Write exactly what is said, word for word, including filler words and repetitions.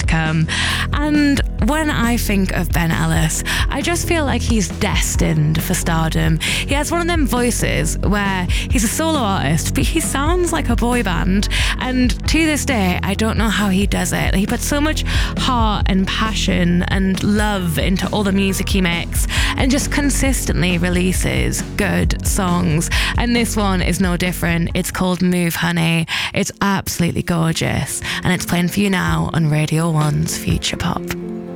come. And when I think of Ben Ellis, I just feel like he's destined for stardom. He has one of them voices where he's a solo artist, but he sounds like a boy band. And to this day, I don't know how he does it. He puts so much heart and passion and love into all the music he makes and just consistently releases good songs. And this one is no different. It's called Move Honey. It's absolutely gorgeous. And it's playing for you now on Radio one's Future Pop.